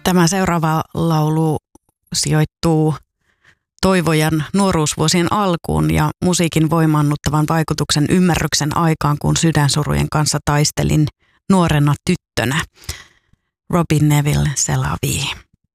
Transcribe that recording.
Tämä seuraava laulu sijoittuu Toivojan nuoruusvuosien alkuun ja musiikin voimaannuttavan vaikutuksen ymmärryksen aikaan, kun sydänsurujen kanssa taistelin nuorena tyttönä. Robin Neville, C'est la vie.